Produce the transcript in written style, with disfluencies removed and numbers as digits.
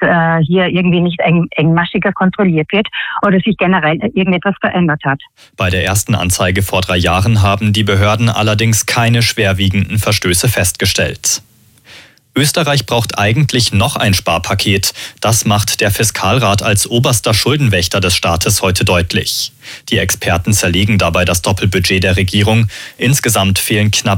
hier irgendwie nicht engmaschiger kontrolliert wird oder sich generell irgendetwas verändert hat. Bei der ersten Anzeige vor 3 Jahren haben die Behörden allerdings keine schwerwiegenden Verstöße festgestellt. Österreich braucht eigentlich noch ein Sparpaket. Das macht der Fiskalrat als oberster Schuldenwächter des Staates heute deutlich. Die Experten zerlegen dabei das Doppelbudget der Regierung. Insgesamt fehlen knapp